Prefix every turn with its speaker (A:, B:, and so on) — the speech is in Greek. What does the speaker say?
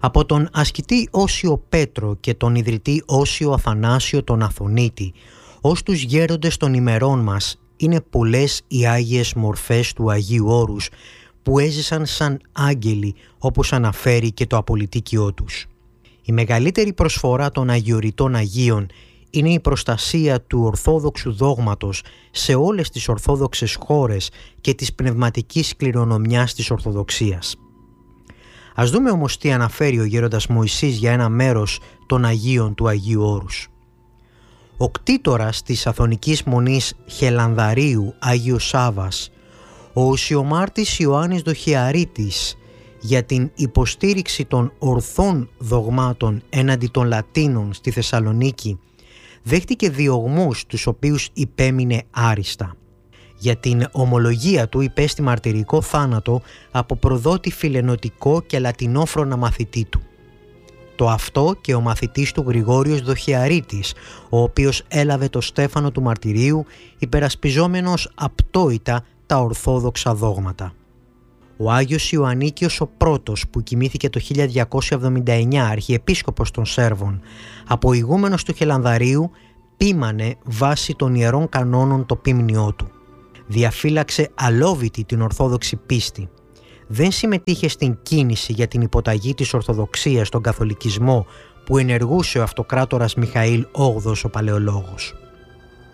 A: Από τον ασκητή Όσιο Πέτρο και τον ιδρυτή Όσιο Αθανάσιο τον Αθωνίτη, ως τους γέροντες των ημερών μας, είναι πολλές οι άγιες μορφές του Αγίου Όρους που έζησαν σαν άγγελοι, όπως αναφέρει και το απολυτίκιό τους. Η μεγαλύτερη προσφορά των αγιοριτών Αγίων είναι η προστασία του ορθόδοξου δόγματος σε όλες τις ορθόδοξες χώρες και της πνευματικής κληρονομιάς της Ορθοδοξίας. Ας δούμε όμως τι αναφέρει ο γέροντας Μωυσής για ένα μέρος των Αγίων του Αγίου Όρους. Ο κτήτορας της Αθωνικής Μονής Χελανδαρίου, Άγιος Σάββας, ο οσιομάρτης Ιωάννης Δοχιαρίτης, για την υποστήριξη των ορθών δογμάτων έναντι των Λατίνων στη Θεσσαλονίκη, δέχτηκε διωγμούς τους οποίους υπέμεινε άριστα. Για την ομολογία του υπέστη μαρτυρικό θάνατο από προδότη φιλενωτικό και λατινόφρονα μαθητή του. Το αυτό και ο μαθητής του Γρηγόριος Δοχιαρίτης, ο οποίος έλαβε το στέφανο του μαρτυρίου υπερασπιζόμενος απτόητα τα ορθόδοξα δόγματα. Ο Άγιος Ιωαννίκιος ο πρώτος, που κοιμήθηκε το 1279, αρχιεπίσκοπος των Σέρβων, από ηγούμενος του Χελανδαρίου, ποίμανε βάσει των ιερών κανόνων το ποίμνιό του. Διαφύλαξε αλόβητη την ορθόδοξη πίστη. Δεν συμμετείχε στην κίνηση για την υποταγή της Ορθοδοξίας στον καθολικισμό που ενεργούσε ο αυτοκράτορας Μιχαήλ VIII ο Παλαιολόγος.